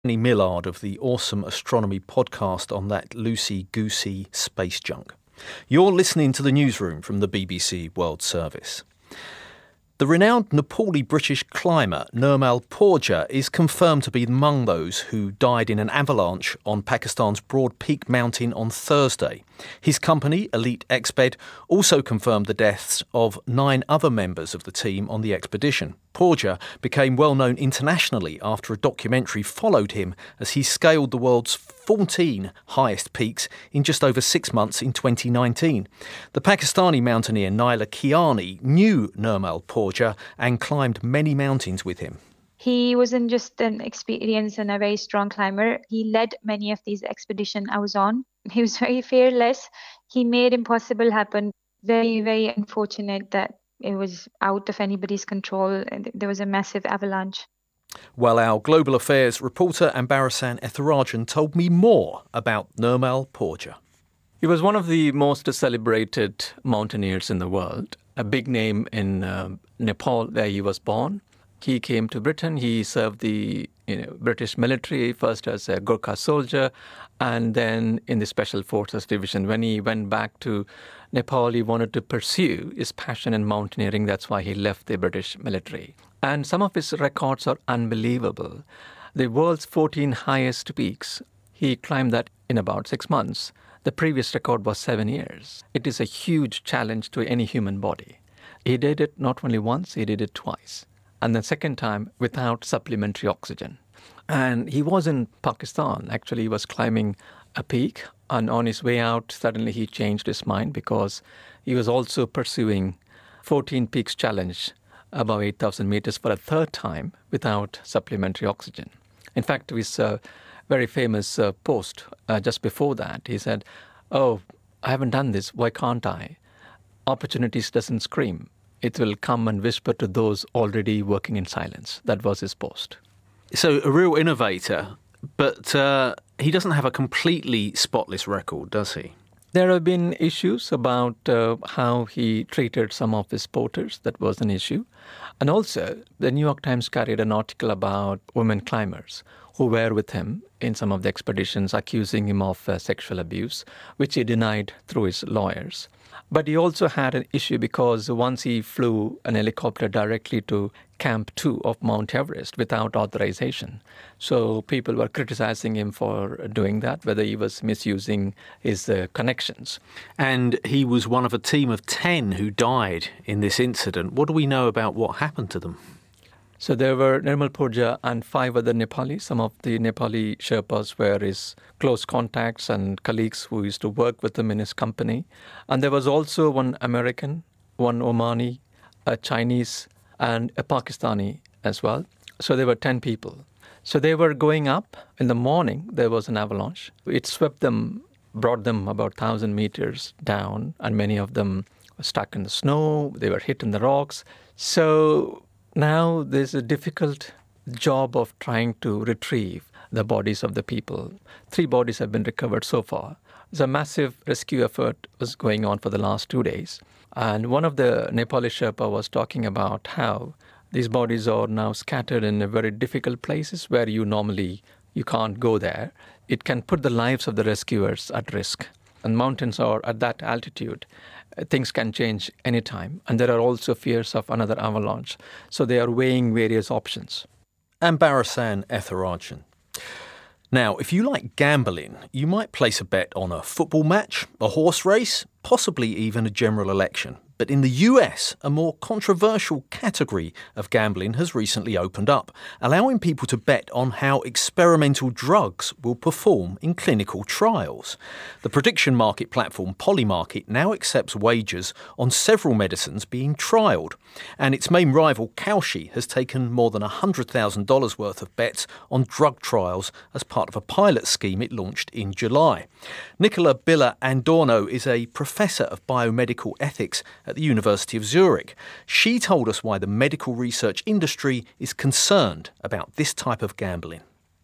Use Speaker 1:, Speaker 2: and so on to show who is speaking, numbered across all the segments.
Speaker 1: Annie Millard of the Awesome Astronomy podcast on that loosey-goosey space junk. You're listening to the newsroom from the BBC World Service. The renowned Nepali British climber Nirmal Purja is confirmed to be among those who died in an avalanche on Pakistan's Broad Peak mountain on Thursday. His company, Elite Exped, also confirmed the deaths of 9 other members of the team on the expedition. Purja became well known internationally after a documentary followed him as he scaled the world's 14 highest peaks in just over 6 months in 2019. The Pakistani mountaineer Naila Kiani knew Nirmal Purja and climbed many mountains with him.
Speaker 2: He wasn't just an experienced and a very strong climber. He led many of these expeditions I was on. He was very fearless. He made impossible happen. Very, very unfortunate that it was out of anybody's control. There was a massive avalanche.
Speaker 1: Well, our Global Affairs reporter Ambarasan Ethirajan told me more about Nirmal Purja.
Speaker 3: He was one of the most celebrated mountaineers in the world, a big name in Nepal where he was born. He came to Britain. He served the British military, first as a Gurkha soldier and then in the Special Forces Division. When he went back to Nepal, he wanted to pursue his passion in mountaineering. That's why he left the British military. And some of his records are unbelievable. The world's 14 highest peaks, he climbed that in about 6 months. The previous record was 7 years. It is a huge challenge to any human body. He did it not only once, he did it twice. And the second time without supplementary oxygen. And he was in Pakistan. Actually, he was climbing a peak. And on his way out, suddenly he changed his mind because he was also pursuing 14 Peaks Challenge above 8,000 meters for a third time without supplementary oxygen. In fact, his very famous post just before that, he said, "Oh, I haven't done this. Why can't I? Opportunities doesn't scream. It will come and whisper to those already working in silence." That was his post.
Speaker 1: So a real innovator, but he doesn't have a completely spotless record, does he?
Speaker 3: There have been issues about how he treated some of his porters. That was an issue. And also, the New York Times carried an article about women climbers who were with him in some of the expeditions, accusing him of sexual abuse, which he denied through his lawyers. But he also had an issue because once he flew an helicopter directly to Camp 2 of Mount Everest without authorization. So people were criticizing him for doing that, whether he was misusing his connections.
Speaker 1: And he was one of a team of 10 who died in this incident. What do we know about what happened to them?
Speaker 3: So there were Nirmal Purja and 5 other Nepalis. Some of the Nepali Sherpas were his close contacts and colleagues who used to work with him in his company. And there was also one American, one Omani, a Chinese, and a Pakistani as well. So there were 10 people. So they were going up. In the morning, there was an avalanche. It swept them, brought them about 1,000 meters down, and many of them were stuck in the snow. They were hit in the rocks. So now there's a difficult job of trying to retrieve the bodies of the people. 3 bodies have been recovered so far. There's a massive rescue effort was going on for the last 2 days. And one of the Nepali Sherpa was talking about how these bodies are now scattered in very difficult places where you can't go there. It can put the lives of the rescuers at risk. And mountains are at that altitude. Things can change anytime. And there are also fears of another avalanche. So they are weighing various options.
Speaker 1: Ambarasan Ethirajan. Now, if you like gambling, you might place a bet on a football match, a horse race, possibly even a general election. But in the US, a more controversial category of gambling has recently opened up, allowing people to bet on how experimental drugs will perform in clinical trials. The prediction market platform Polymarket now accepts wagers on several medicines being trialled, and its main rival Kalshi has taken more than $100,000 worth of bets on drug trials as part of a pilot scheme it launched in July. Nicola Billa Andorno is a professor of biomedical ethics at the University of Zurich. She told us why the medical research industry is concerned about this type of gambling.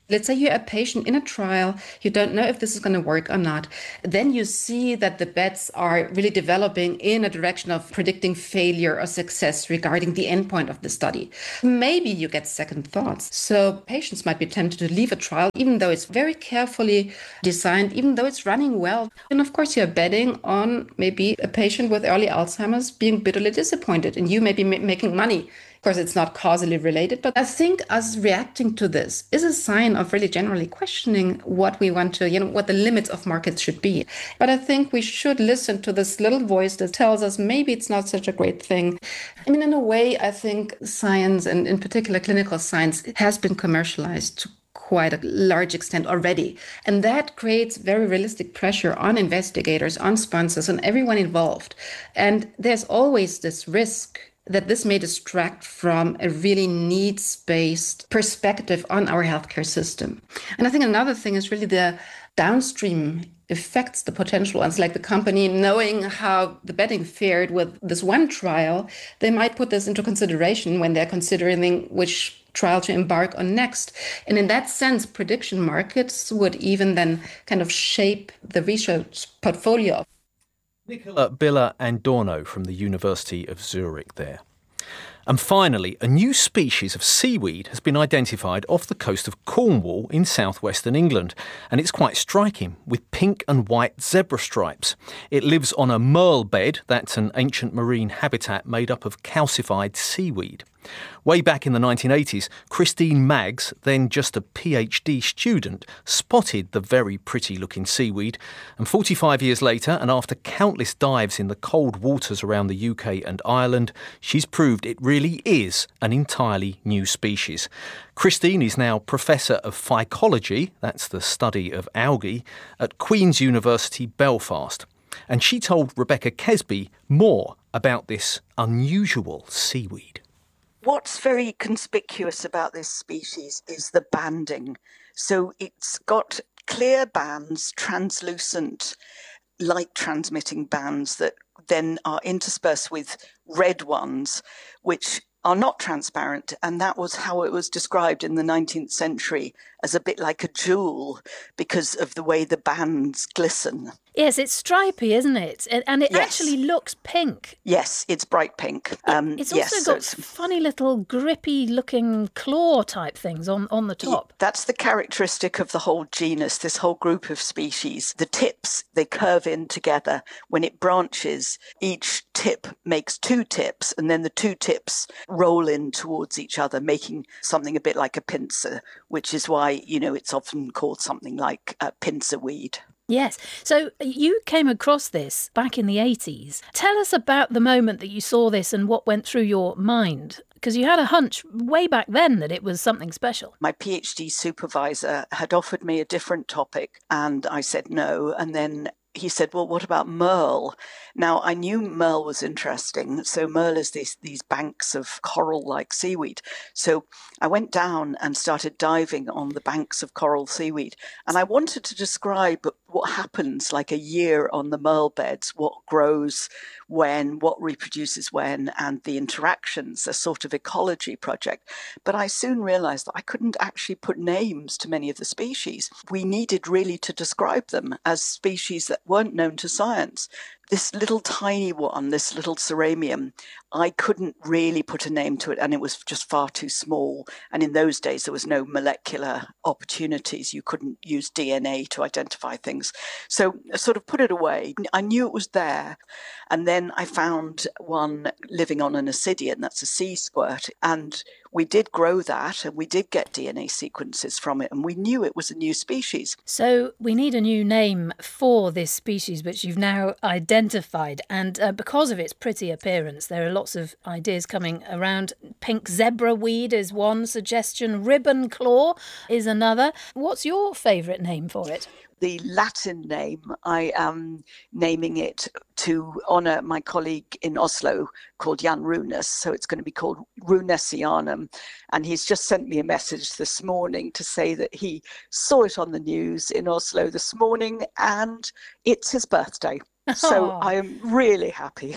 Speaker 4: Let's say you're a patient in a trial, you don't know if this is going to work or not. Then you see that the bets are really developing in a direction of predicting failure or success regarding the endpoint of the study. Maybe you get second thoughts. So patients might be tempted to leave a trial, even though it's very carefully designed, even though it's running well. And of course, you're betting on maybe a patient with early Alzheimer's being bitterly disappointed and you may be making money. Of course, it's not causally related, but I think us reacting to this is a sign of really generally questioning what we want to, what the limits of markets should be. But I think we should listen to this little voice that tells us maybe it's not such a great thing. I mean, in a way, I think science, and in particular clinical science, has been commercialized to quite a large extent already. And that creates very realistic pressure on investigators, on sponsors, on everyone involved. And there's always this risk that this may distract from a really needs-based perspective on our healthcare system. And I think another thing is really the downstream effects, the potential ones, like the company knowing how the betting fared with this one trial, they might put this into consideration when they're considering which trial to embark on next. And in that sense, prediction markets would even then kind of shape the research portfolio.
Speaker 1: Nicola Billa Andorno from the University of Zurich there. And finally, a new species of seaweed has been identified off the coast of Cornwall in southwestern England, and it's quite striking, with pink and white zebra stripes. It lives on a merle bed, that's an ancient marine habitat made up of calcified seaweed. Way back in the 1980s, Christine Maggs, then just a PhD student, spotted the very pretty-looking seaweed, and 45 years later, and after countless dives in the cold waters around the UK and Ireland, she's proved it really is an entirely new species. Christine is now Professor of Phycology, that's the study of algae, at Queen's University Belfast. And she told Rebecca Kesby more about this unusual seaweed.
Speaker 5: What's very conspicuous about this species is the banding. So it's got clear bands, translucent, light-transmitting bands that then are interspersed with red ones, which are not transparent. And that was how it was described in the 19th century, as a bit like a jewel because of the way the bands glisten.
Speaker 6: Yes, it's stripy, isn't it? And it actually looks pink.
Speaker 5: Yes, it's bright pink.
Speaker 6: It's also got funny little grippy-looking claw-type things on the top.
Speaker 5: That's the characteristic of the whole genus, this whole group of species. The tips, they curve in together. When it branches, each tip makes two tips, and then the two tips roll in towards each other, making something a bit like a pincer, which is why, it's often called something like pincer weed.
Speaker 6: Yes. So you came across this back in the 80s. Tell us about the moment that you saw this and what went through your mind. Because you had a hunch way back then that it was something special.
Speaker 5: My PhD supervisor had offered me a different topic and I said no. And then he said, well, what about merle? Now, I knew merle was interesting. So merle is these banks of coral-like seaweed. So I went down and started diving on the banks of coral seaweed. And I wanted to describe what happens like a year on the merle beds, what grows when, what reproduces when, and the interactions, a sort of ecology project. But I soon realized that I couldn't actually put names to many of the species. We needed really to describe them as species that weren't known to science. This little tiny one, this little ceramium, I couldn't really put a name to it, and it was just far too small. And in those days, there was no molecular opportunities. You couldn't use DNA to identify things. So I sort of put it away. I knew it was there. And then I found one living on an ascidian, that's a sea squirt. And we did grow that, and we did get DNA sequences from it, and we knew it was a new species.
Speaker 6: So we need a new name for this species, which you've now identified. And because of its pretty appearance, there are lots of ideas coming around. Pink zebra weed is one suggestion. Ribbon claw is another. What's your favourite name for it?
Speaker 5: The Latin name, I am naming it to honour my colleague in Oslo called Jan Runes. So it's going to be called Runesianum. And he's just sent me a message this morning to say that he saw it on the news in Oslo this morning and it's his birthday. So I am really happy.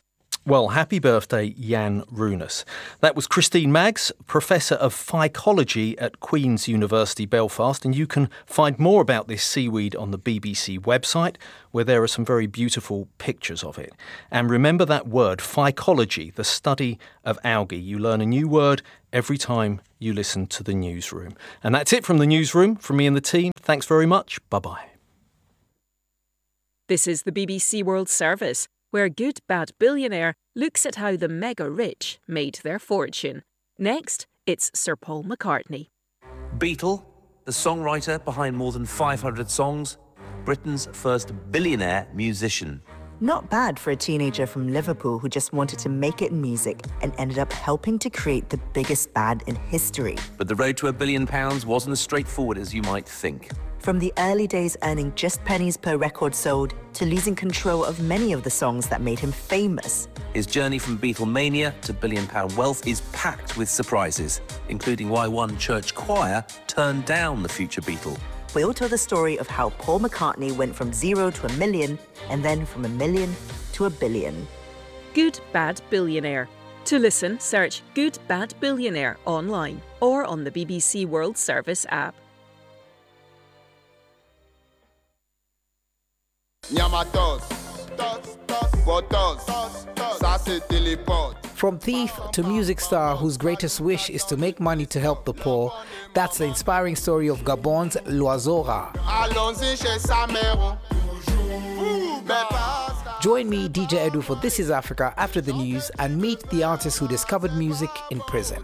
Speaker 1: Well, happy birthday, Jan Runus. That was Christine Maggs, Professor of Phycology at Queen's University Belfast, and you can find more about this seaweed on the BBC website, where there are some very beautiful pictures of it. And remember that word, phycology, the study of algae. You learn a new word every time you listen to the newsroom. And that's it from the newsroom, from me and the team. Thanks very much. Bye-bye.
Speaker 7: This is the BBC World Service, where Good Bad Billionaire looks at how the mega-rich made their fortune. Next, it's Sir Paul McCartney.
Speaker 8: Beatle, the songwriter behind more than 500 songs, Britain's first billionaire musician.
Speaker 9: Not bad for a teenager from Liverpool who just wanted to make it in music and ended up helping to create the biggest band in history.
Speaker 8: But the road to £1 billion wasn't as straightforward as you might think.
Speaker 9: From the early days earning just pennies per record sold to losing control of many of the songs that made him famous.
Speaker 8: His journey from Beatlemania to £1 billion wealth is packed with surprises, including why one church choir turned down the future Beatle.
Speaker 9: We'll tell the story of how Paul McCartney went from 0 to 1 million and then from 1 million to 1 billion.
Speaker 7: Good Bad Billionaire. To listen, search Good Bad Billionaire online or on the BBC World Service app.
Speaker 10: From thief to music star whose greatest wish is to make money to help the poor, that's the inspiring story of Gabon's Loazora. Join me, DJ Edu, for This Is Africa after the news and meet the artist who discovered music in prison.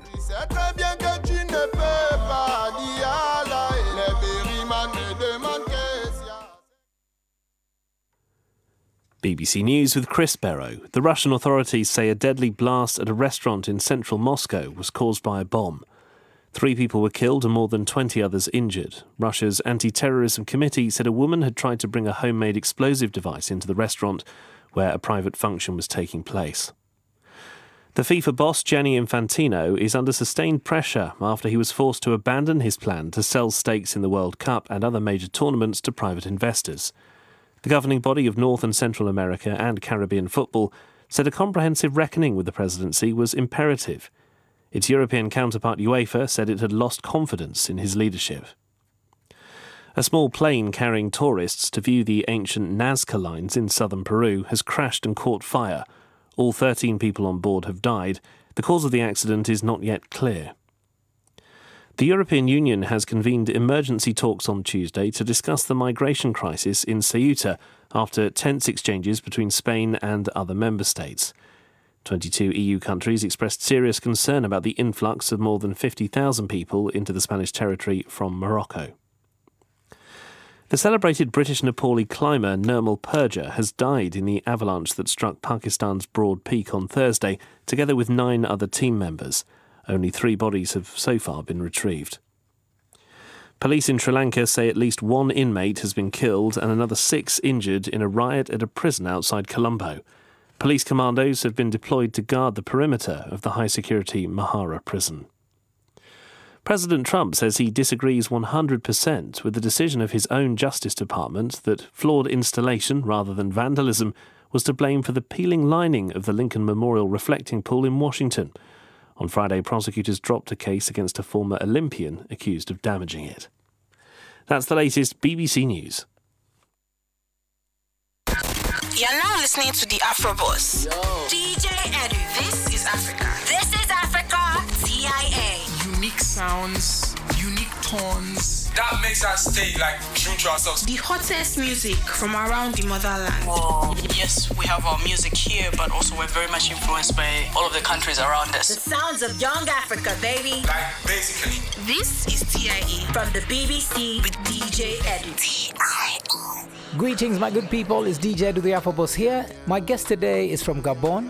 Speaker 11: BBC News with Chris Barrow. The Russian authorities say a deadly blast at a restaurant in central Moscow was caused by a bomb. 3 people were killed and more than 20 others injured. Russia's anti-terrorism committee said a woman had tried to bring a homemade explosive device into the restaurant where a private function was taking place. The FIFA boss, Gianni Infantino, is under sustained pressure after he was forced to abandon his plan to sell stakes in the World Cup and other major tournaments to private investors. The governing body of North and Central America and Caribbean football said a comprehensive reckoning with the presidency was imperative. Its European counterpart UEFA said it had lost confidence in his leadership. A small plane carrying tourists to view the ancient Nazca lines in southern Peru has crashed and caught fire. All 13 people on board have died. The cause of the accident is not yet clear. The European Union has convened emergency talks on Tuesday to discuss the migration crisis in Ceuta after tense exchanges between Spain and other member states. 22 EU countries expressed serious concern about the influx of more than 50,000 people into the Spanish territory from Morocco. The celebrated British Nepali climber Nirmal Purja has died in the avalanche that struck Pakistan's Broad Peak on Thursday, together with 9 other team members. Only 3 bodies have so far been retrieved. Police in Sri Lanka say at least 1 inmate has been killed and another 6 injured in a riot at a prison outside Colombo. Police commandos have been deployed to guard the perimeter of the high-security Mahara prison. President Trump says he disagrees 100% with the decision of his own Justice Department that flawed installation rather than vandalism was to blame for the peeling lining of the Lincoln Memorial reflecting pool in Washington. On Friday, prosecutors dropped a case against a former Olympian accused of damaging it. That's the latest BBC News.
Speaker 12: You're now listening to the Afro Boss. DJ Edu. This is Africa. This is Africa. TIA.
Speaker 13: Unique sounds, unique tones. That makes us stay true to ourselves.
Speaker 12: The hottest music from around the motherland.
Speaker 14: Well, yes, we have our music here, but also we're very much influenced by all of the countries around us.
Speaker 12: The sounds of young Africa, baby.
Speaker 13: Basically.
Speaker 12: This is TIE from the BBC with DJ Edu.
Speaker 10: Greetings, my good people. It's DJ Edu, the Afro Boss here. My guest today is from Gabon.